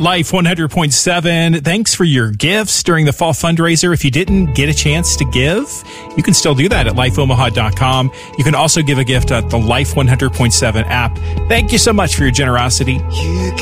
Life 100.7. Thanks for your gifts during the fall fundraiser. If you didn't get a chance to give, you can still do that at lifeomaha.com. You can also give a gift at the Life 100.7 app. Thank you so much for your generosity.